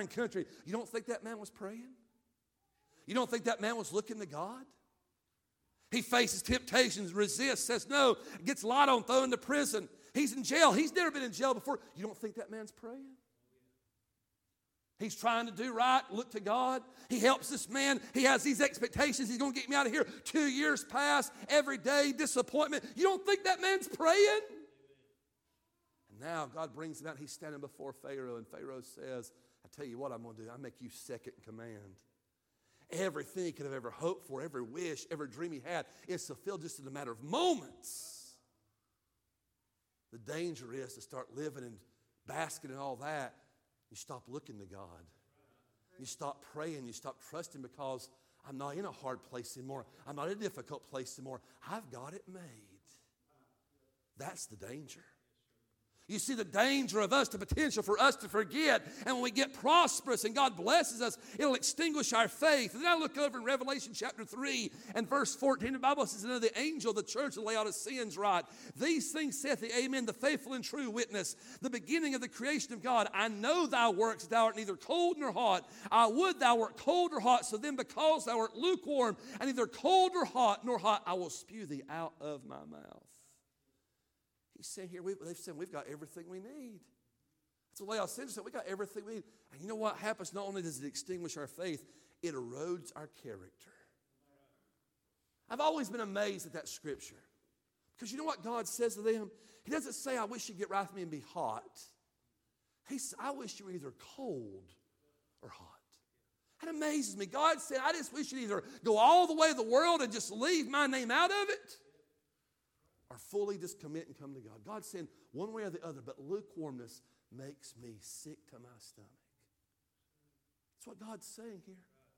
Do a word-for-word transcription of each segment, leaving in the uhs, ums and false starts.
foreign country. You don't think that man was praying? You don't think that man was looking to God? He faces temptations, resists, says no, gets lied on, thrown into prison. He's in jail. He's never been in jail before. You don't think that man's praying? He's trying to do right, look to God. He helps this man. He has these expectations. He's going to get me out of here. Two years pass, every day, disappointment. You don't think that man's praying? And now God brings him out. He's standing before Pharaoh, and Pharaoh says, I tell you what I'm going to do. I'll make you second in command. Everything he could have ever hoped for, every wish, every dream he had is fulfilled just in a matter of moments. The danger is to start living and basking in all that. You stop looking to God. You stop praying. You stop trusting because I'm not in a hard place anymore. I'm not in a difficult place anymore. I've got it made. That's the danger. You see the danger of us, the potential for us to forget. And when we get prosperous and God blesses us, it'll extinguish our faith. And then I look over in Revelation chapter three and verse fourteen. The Bible says, "Unto the angel of the church of Laodiceans write, These things saith the Amen, the faithful and true witness, the beginning of the creation of God. I know thy works, thou art neither cold nor hot. I would thou wert cold or hot. So then because thou art lukewarm, and neither cold or hot nor hot, I will spew thee out of my mouth." He's saying here, we, they've said we've got everything we need. That's what Laodiceans said. We got everything we need. And you know what happens? Not only does it extinguish our faith, it erodes our character. I've always been amazed at that scripture. Because you know what God says to them? He doesn't say, I wish you'd get right with me and be hot. He says, I wish you were either cold or hot. That amazes me. God said, I just wish you'd either go all the way to the world and just leave my name out of it, or fully just commit and come to God. God's saying one way or the other, but lukewarmness makes me sick to my stomach. That's what God's saying here.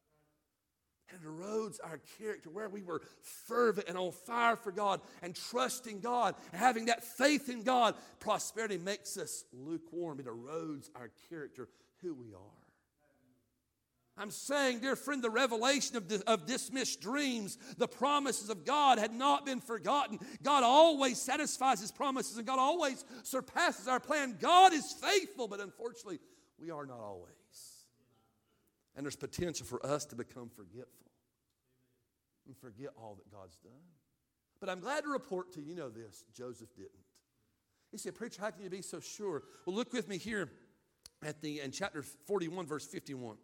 And it erodes our character where we were fervent and on fire for God and trusting God and having that faith in God. Prosperity makes us lukewarm. It erodes our character, who we are. I'm saying, dear friend, the revelation of, the, of dismissed dreams, the promises of God had not been forgotten. God always satisfies His promises, and God always surpasses our plan. God is faithful, but unfortunately, we are not always. And there's potential for us to become forgetful and forget all that God's done. But I'm glad to report to you, you know this, Joseph didn't. You say, preacher, how can you be so sure? Well, look with me here at the in chapter forty-one, verse fifty-one.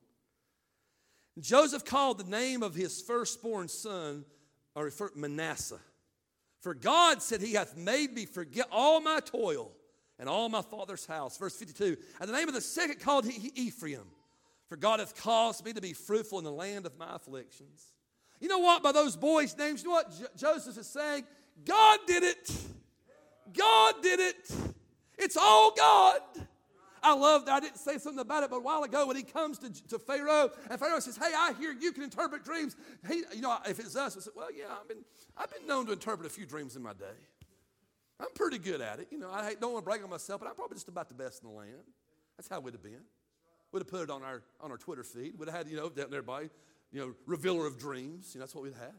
Joseph called the name of his firstborn son, or Manasseh. For God said, He hath made me forget all my toil and all my father's house. Verse fifty-two. And the name of the second called he Ephraim. For God hath caused me to be fruitful in the land of my afflictions. You know what? By those boys' names, you know what Jo- Joseph is saying? God did it. God did it. It's all God. I love that. I didn't say something about it, but a while ago when he comes to, to Pharaoh, and Pharaoh says, hey, I hear you can interpret dreams. He, you know, if it's us, I said, well, yeah, I've been, I've been known to interpret a few dreams in my day. I'm pretty good at it. You know, I don't want to brag on myself, but I'm probably just about the best in the land. That's how we'd have been. We'd have put it on our on our Twitter feed. We'd have had, you know, down there by, you know, revealer of dreams. You know, that's what we'd have.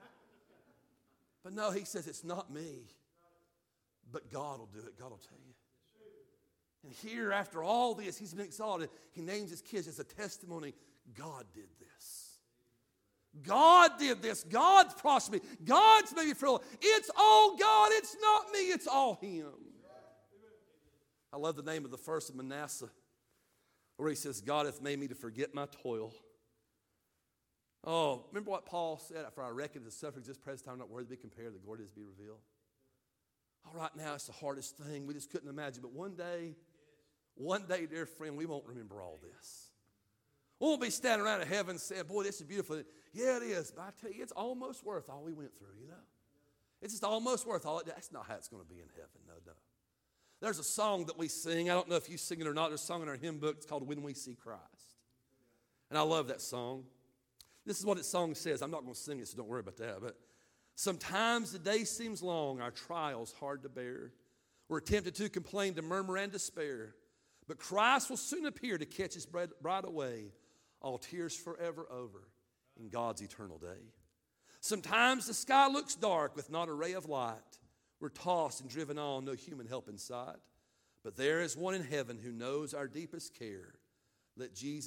But no, he says, it's not me, but God will do it. God will tell you. And here, after all this, he's been exalted. He names his kids as a testimony. God did this. God did this. God's prospered me. God's made me feel. It's all God. It's not me. It's all Him. I love the name of the first of Manasseh, where he says, God hath made me to forget my toil. Oh, remember what Paul said? For I reckon the sufferings of this present time are not worthy to be compared to the glory that is to be revealed. All right, now it's the hardest thing. We just couldn't imagine. But one day, one day, dear friend, we won't remember all this. We won't be standing around in heaven saying, boy, this is beautiful. Yeah, it is. But I tell you, it's almost worth all we went through, you know. It's just almost worth all it. That's not how it's going to be in heaven. No, no. There's a song that we sing. I don't know if you sing it or not. There's a song in our hymn book. It's called When We See Christ. And I love that song. This is what the song says. I'm not going to sing it, so don't worry about that. But sometimes the day seems long, our trials hard to bear. We're tempted to complain, to murmur and despair. But Christ will soon appear to catch His bride away, all tears forever over in God's eternal day. Sometimes the sky looks dark with not a ray of light. We're tossed and driven on, no human help in sight. But there is one in heaven who knows our deepest care. Let Jesus